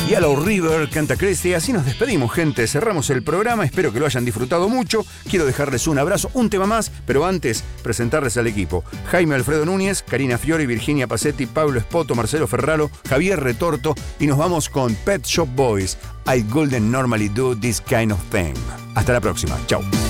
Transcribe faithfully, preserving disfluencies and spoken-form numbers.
Yellow River, canta Christy. Así nos despedimos, gente. Cerramos el programa. Espero que lo hayan disfrutado mucho. Quiero dejarles un abrazo, un tema más, pero antes presentarles al equipo. Jaime Alfredo Núñez, Karina Fiori, Virginia Pacetti, Pablo Espoto, Marcelo Ferraro, Javier Retorto. Y nos vamos con Pet Shop Boys. I wouldn't normally do this kind of thing. Hasta la próxima. Chau.